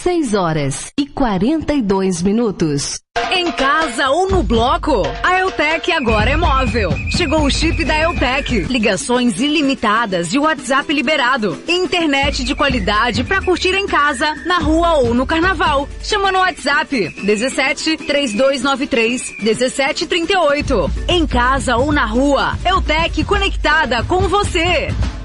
6h42. Em casa ou no bloco, a Eutec agora é móvel. Chegou o chip da Eutec. Ligações ilimitadas e WhatsApp liberado. Internet de qualidade pra curtir em casa, na rua ou no carnaval. Chama no WhatsApp 17 3293 1738. Em casa ou na rua, Eutec conectada com você.